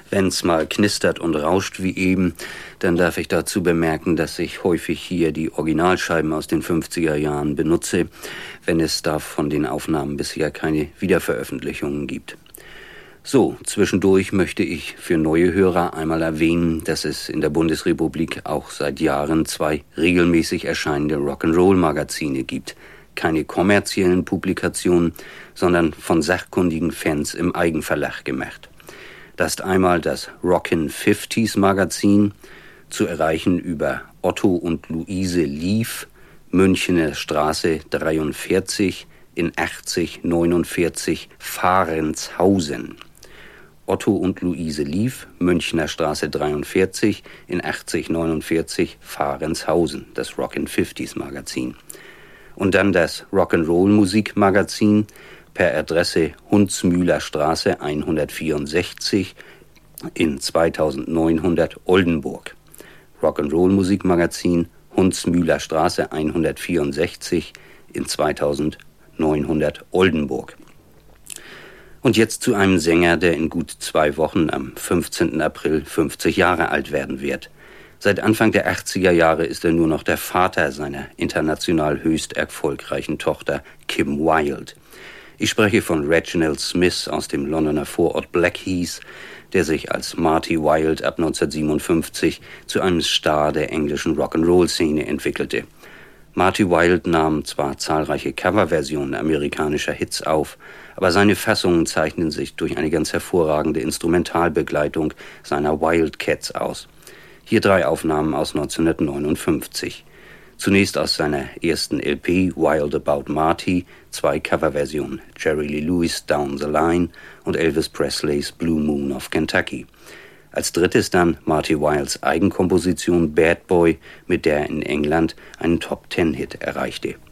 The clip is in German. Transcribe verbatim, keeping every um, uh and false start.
Wenn's mal knistert und rauscht wie eben, dann darf ich dazu bemerken, dass ich häufig hier die Originalscheiben aus den fünfziger Jahren benutze, wenn es da von den Aufnahmen bisher keine Wiederveröffentlichungen gibt. So, zwischendurch möchte ich für neue Hörer einmal erwähnen, dass es in der Bundesrepublik auch seit Jahren zwei regelmäßig erscheinende Rock'n'Roll-Magazine gibt. Keine kommerziellen Publikationen, sondern von sachkundigen Fans im Eigenverlag gemacht. Das ist einmal das Rockin' fünfziger Magazin, zu erreichen über Otto und Luise Lief, Münchener Straße dreiundvierzig in achtzig neunundvierzig Fahrenshausen. Otto und Luise Lief, Münchner Straße dreiundvierzig in achtzig neunundvierzig Fahrenshausen, das Rockin' fünfziger Magazin. Und dann das Rock'n'Roll Musikmagazin per Adresse Hundsmühler Straße hundertvierundsechzig in zweitausendneunhundert Oldenburg. Rock'n'Roll Musikmagazin Hundsmühler Straße hundertvierundsechzig in zweitausendneunhundert Oldenburg. Und jetzt zu einem Sänger, der in gut zwei Wochen am fünfzehnten April fünfzig Jahre alt werden wird. Seit Anfang der achtziger Jahre ist er nur noch der Vater seiner international höchst erfolgreichen Tochter Kim Wilde. Ich spreche von Reginald Smith aus dem Londoner Vorort Blackheath, der sich als Marty Wilde ab neunzehnhundertsiebenundfünfzig zu einem Star der englischen Rock'n'Roll-Szene entwickelte. Marty Wilde nahm zwar zahlreiche Coverversionen amerikanischer Hits auf, aber seine Fassungen zeichnen sich durch eine ganz hervorragende Instrumentalbegleitung seiner Wildcats aus. Hier drei Aufnahmen aus neunzehnhundertneunundfünfzig. Zunächst aus seiner ersten L P Wild About Marty, zwei Coverversionen, Jerry Lee Lewis Down the Line und Elvis Presleys Blue Moon of Kentucky. Als drittes dann Marty Wildes Eigenkomposition Bad Boy, mit der er in England einen Top-Ten-Hit erreichte.